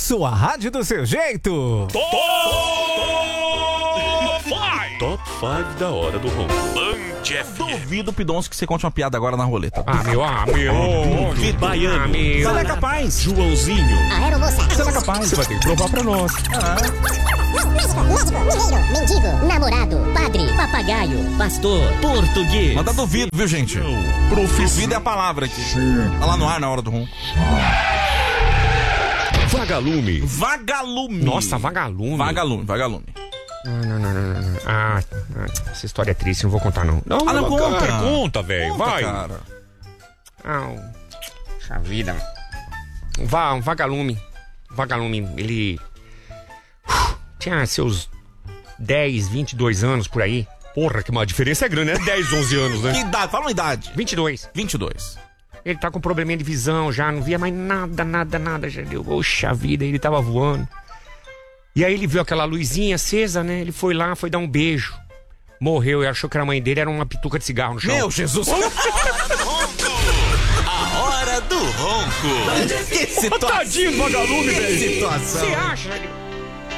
sua rádio do seu jeito. Top 5 da hora do ronco. Band FM. Duvido, Pidoncio, que você conte uma piada agora na roleta. Baiano. Você não é capaz. Joãozinho. Aeromoça. Você não é capaz. Você vai ter que provar pra nós. Médico, mineiro, mendigo, namorado, padre, papagaio, pastor, português. Manda duvido, viu, gente? Duvido é a palavra aqui. Tá lá no ar na hora do ronco. Vagalume. Vagalume. Nossa, vagalume. Vagalume. Não. Ah, essa história é triste, não vou contar, não. Não conta. Conta, velho. Vai. Cara. Puxa vida. Um vagalume. Vagalume, ele... tinha seus 10, 22 anos por aí. Porra, que uma diferença é grande, né? 10, 11 anos, Que né? idade? Fala uma idade. 22. 22. Ele tá com probleminha de visão já, não via mais nada, já deu. Poxa vida, ele tava voando. E aí ele viu aquela luzinha acesa, né? Ele foi lá, foi dar um beijo. Morreu e achou que a mãe dele era uma pituca de cigarro no chão. Meu Jesus. A hora do ronco. Que situação. Tadinho do vagalume, velho. Que situação. Você acha, velho?